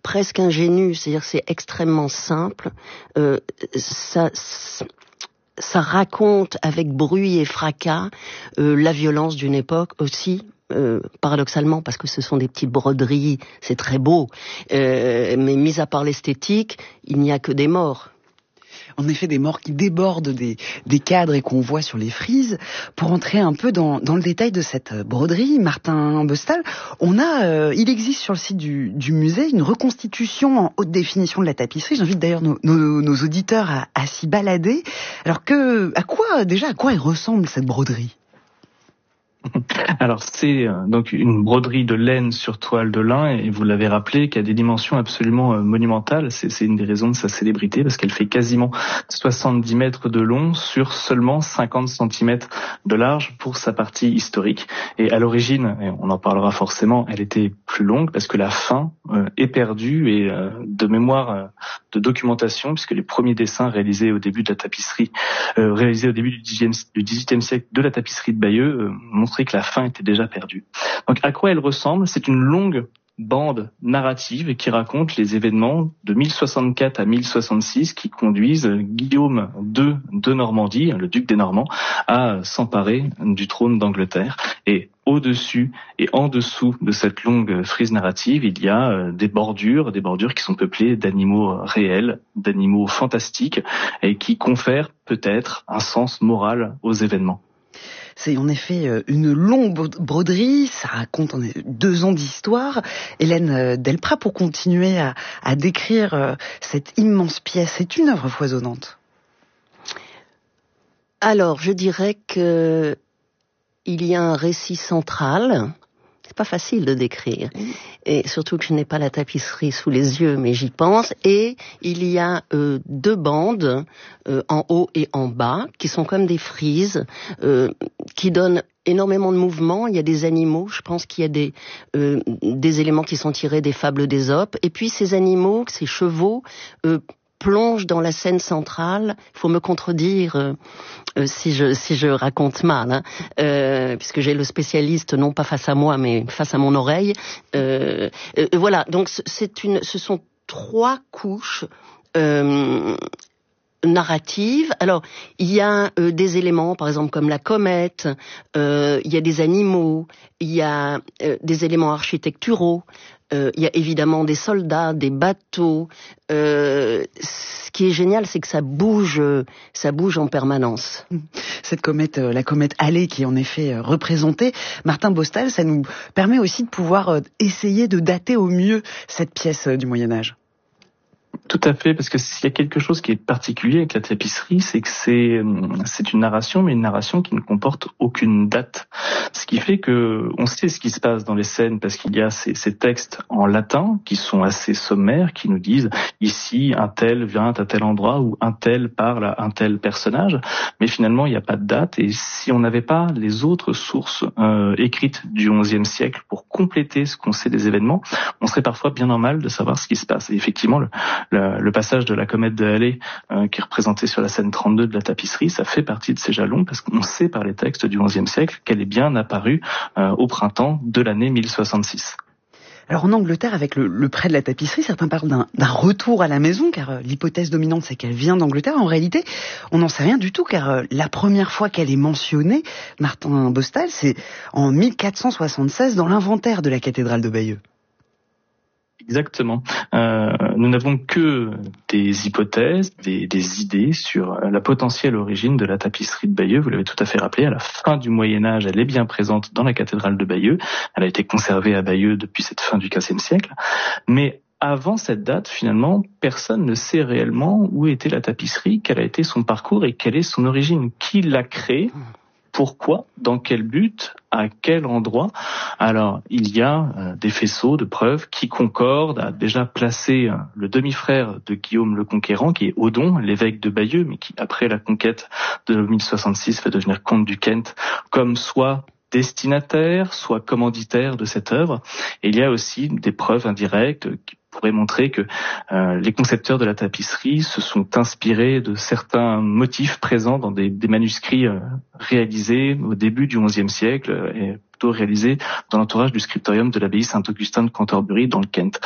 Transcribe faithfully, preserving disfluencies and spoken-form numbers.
presque ingénu, c'est-à-dire c'est extrêmement simple. Euh, ça, ça raconte avec bruit et fracas euh, la violence d'une époque aussi. Euh, paradoxalement, parce que ce sont des petites broderies, c'est très beau, euh, mais mis à part l'esthétique, il n'y a que des morts. En effet, des morts qui débordent des, des cadres et qu'on voit sur les frises. Pour entrer un peu dans, dans le détail de cette broderie, Martin Bestal, on a, euh, il existe sur le site du, du musée une reconstitution en haute définition de la tapisserie. J'invite d'ailleurs nos, nos, nos auditeurs à, à s'y balader. Alors que, à quoi déjà, à quoi elle ressemble cette broderie ? Alors c'est euh, donc une broderie de laine sur toile de lin, et vous l'avez rappelé, qui a des dimensions absolument euh, monumentales. C'est, c'est une des raisons de sa célébrité, parce qu'elle fait quasiment soixante-dix mètres de long sur seulement cinquante centimètres de large pour sa partie historique. Et à l'origine, et on en parlera forcément, elle était plus longue parce que la fin euh, est perdue, et euh, de mémoire euh, de documentation, puisque les premiers dessins réalisés au début de la tapisserie, euh, réalisés au début du dix-huitième siècle de la tapisserie de Bayeux, euh, montré que la fin était déjà perdue. Donc à quoi elle ressemble ? C'est une longue bande narrative qui raconte les événements de mille soixante-quatre à mille soixante-six qui conduisent Guillaume deux de Normandie, le duc des Normands, à s'emparer du trône d'Angleterre. Et au-dessus et en dessous de cette longue frise narrative, il y a des bordures, des bordures qui sont peuplées d'animaux réels, d'animaux fantastiques, et qui confèrent peut-être un sens moral aux événements. C'est en effet une longue broderie, ça raconte deux ans d'histoire. Hélène Delprat, pour continuer à, à décrire cette immense pièce, c'est une œuvre foisonnante. Alors, je dirais que il y a un récit central. C'est pas facile de décrire. Et surtout que je n'ai pas la tapisserie sous les yeux, mais j'y pense. Et il y a euh, deux bandes, euh, en haut et en bas, qui sont comme des frises, euh, qui donnent énormément de mouvements. Il y a des animaux, je pense qu'il y a des, euh, des éléments qui sont tirés des fables d'Ésope. Et puis ces animaux, ces chevaux, euh, plonge dans la scène centrale. Il faut me contredire euh, euh, si je si je raconte mal, hein, euh, puisque j'ai le spécialiste non pas face à moi mais face à mon oreille. Euh, euh, voilà. Donc c'est une, ce sont trois couches euh, narratives. Alors il y a euh, des éléments, par exemple comme la comète. Euh, il y a des animaux. Il y a euh, des éléments architecturaux. Euh, il y a évidemment des soldats, des bateaux. Euh, ce qui est génial, c'est que ça bouge, ça bouge en permanence. Cette comète, la comète Halley, qui est en effet représentée, Martin Bestal, ça nous permet aussi de pouvoir essayer de dater au mieux cette pièce du Moyen-Âge. Tout à fait, parce que s'il y a quelque chose qui est particulier avec la tapisserie, c'est que c'est c'est une narration, mais une narration qui ne comporte aucune date. Ce qui fait que on sait ce qui se passe dans les scènes, parce qu'il y a ces, ces textes en latin qui sont assez sommaires, qui nous disent ici un tel vient à tel endroit ou un tel parle à un tel personnage, mais finalement il n'y a pas de date. Et si on n'avait pas les autres sources euh, écrites du onzième siècle pour compléter ce qu'on sait des événements, on serait parfois bien en mal de savoir ce qui se passe. Et effectivement, le Le, le passage de la comète de Halley, euh, qui est représenté sur la scène trente-deux de la tapisserie, ça fait partie de ces jalons, parce qu'on sait par les textes du onzième siècle qu'elle est bien apparue euh, au printemps de l'année mille soixante-six. Alors en Angleterre, avec le, le prêt de la tapisserie, certains parlent d'un, d'un retour à la maison, car euh, l'hypothèse dominante, c'est qu'elle vient d'Angleterre. En réalité, on n'en sait rien du tout, car euh, la première fois qu'elle est mentionnée, Martin Bestal, c'est en mille quatre cent soixante-seize dans l'inventaire de la cathédrale de Bayeux. Exactement. Euh, nous n'avons que des hypothèses, des, des idées sur la potentielle origine de la tapisserie de Bayeux. Vous l'avez tout à fait rappelé, à la fin du Moyen-Âge, elle est bien présente dans la cathédrale de Bayeux. Elle a été conservée à Bayeux depuis cette fin du quinzième siècle. Mais avant cette date, finalement, personne ne sait réellement où était la tapisserie, quel a été son parcours et quelle est son origine. Qui l'a créée ? Pourquoi ? Dans quel but ? À quel endroit ? Alors, il y a euh, des faisceaux de preuves qui concordent à déjà placer euh, le demi-frère de Guillaume le Conquérant, qui est Odon, l'évêque de Bayeux, mais qui, après la conquête de mille soixante-six, va devenir comte du Kent, comme soit destinataire, soit commanditaire de cette œuvre. Et il y a aussi des preuves indirectes qui pourraient montrer que euh, les concepteurs de la tapisserie se sont inspirés de certains motifs présents dans des, des manuscrits euh, réalisés au début du onzième siècle et plutôt réalisés dans l'entourage du scriptorium de l'abbaye Saint-Augustin de Cantorbéry dans le Kent.